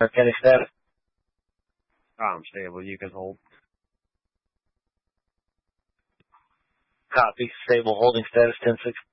Kenny status. I'm stable. You can hold. Copy. Stable holding status 10-6.